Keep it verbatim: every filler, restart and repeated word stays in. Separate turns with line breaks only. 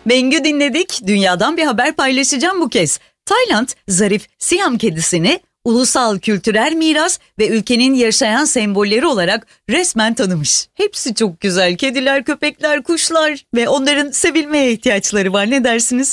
Bengü dinledik. Dünyadan bir haber paylaşacağım bu kez. Tayland, zarif Siam kedisini ulusal kültürel miras ve ülkenin yaşayan sembolleri olarak resmen tanımış. Hepsi çok güzel. Kediler, köpekler, kuşlar ve onların sevilmeye ihtiyaçları var. Ne dersiniz?